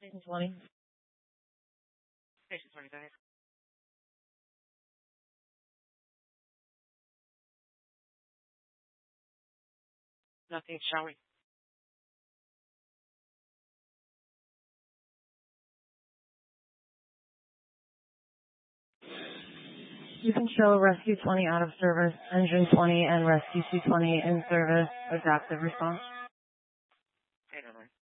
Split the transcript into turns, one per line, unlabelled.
Station 20.
Station 20, go ahead. Nothing showing.
You can show Rescue 20 out of service, Engine 20 and Rescue 220 in service, adaptive response.